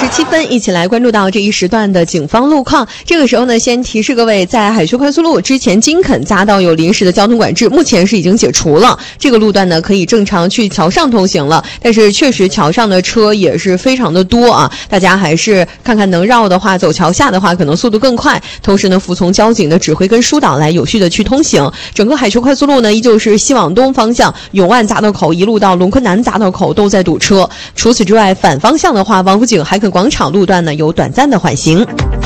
7分，一起来关注到这一时段的警方路况。这个时候呢，先提示各位，在海学快速路之前金肯匝道有临时的交通管制，目前是已经解除了。这个路段呢，可以正常去桥上通行了，但是确实桥上的车也是非常的多啊，大家还是看看能绕的话，走桥下的话，可能速度更快。同时呢，服从交警的指挥跟疏导来有序的去通行。整个海学快速路呢，依旧是西往东方向永万匝道口一路到龙昆南匝道口都在堵车。除此之外，反方向的话，王府井海肯广场路段呢有短暂的缓行。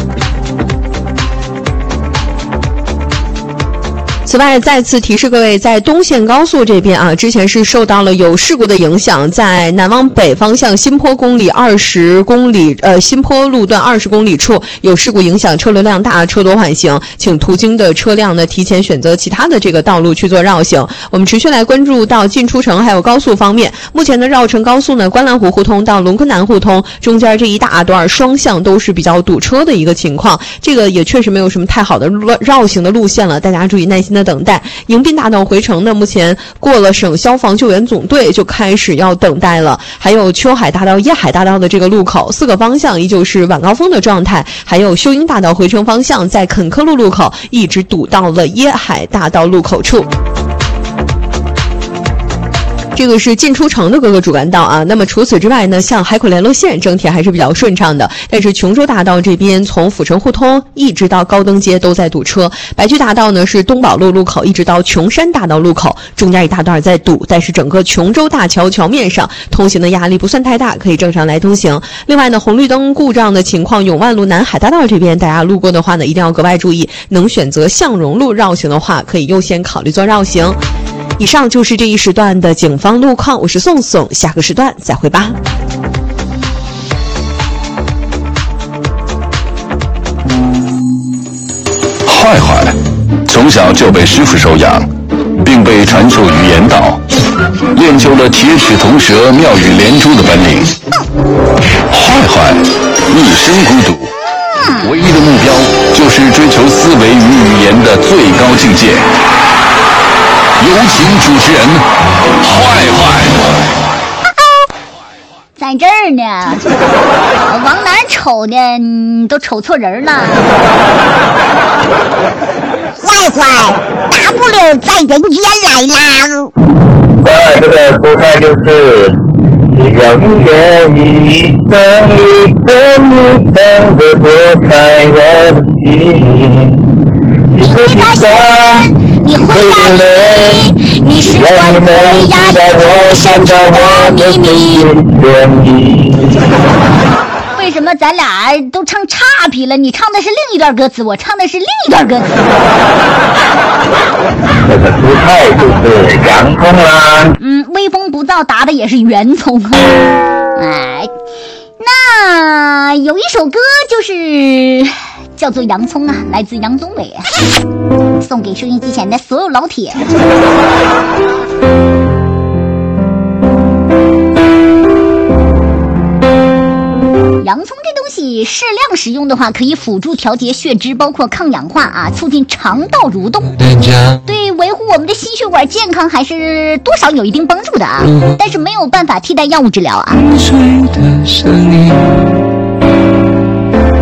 此外，再次提示各位，在东线高速这边啊，之前是受到了有事故的影响，在南往北方向新坡公里20公里新坡路段20公里处有事故影响，车流量大，车多缓行，请途经的车辆呢提前选择其他的这个道路去做绕行。我们持续来关注到进出城还有高速方面，目前的绕城高速呢，观澜湖互通到龙昆南互通中间这一大段双向都是比较堵车的一个情况，这个也确实没有什么太好的绕行的路线了，大家注意耐心的等待。迎宾大道回城呢，目前过了省消防救援总队就开始要等待了，还有秋海大道、椰海大道的这个路口4个方向依旧是晚高峰的状态，还有秀英大道回城方向在肯科路路口一直堵到了椰海大道路口处。这个是进出城的各个主干道啊。那么除此之外呢，像海口联络线整体还是比较顺畅的，但是琼州大道这边从阜成互通一直到高登街都在堵车。白驹大道呢是东宝路路口一直到琼山大道路口，中间一大段在堵，但是整个琼州大桥桥面上通行的压力不算太大，可以正常来通行。另外呢，红绿灯故障的情况，永万路南海大道这边大家路过的话呢，一定要格外注意，能选择向荣路绕行的话，可以优先考虑做绕行。以上就是这一时段的警方路况，我是宋宋，下个时段再会吧。 坏坏从小就被师傅收养，并被传授于言道，练就了铁齿铜舌、妙语连珠的本领。坏坏一生孤独，唯一的目标就是追求思维与语言的最高境界。有请主持人坏坏。 在这儿呢，往哪儿瞅呢？都瞅错人了。 坏坏，大不溜在人间来啦！ 这个蔬菜就是永远一生一生一生的多彩我的心。你会发现， 你会发现，你是我最呀的我身着我秘密。 为什么咱俩都唱差劈了？你唱的是另一段歌词，我唱的是另一段歌词。 这个蔬菜就是洋葱啦。 微风不燥打的也是圆葱。哎，那有一首歌就是叫做《洋葱》啊，来自杨宗纬，送给收音机前的所有老铁。洋葱这东西适量食用的话，可以辅助调节血脂，包括抗氧化啊，促进肠道蠕动，对维护我们的心血管健康还是多少有一定帮助的啊。但是没有办法替代药物治疗啊。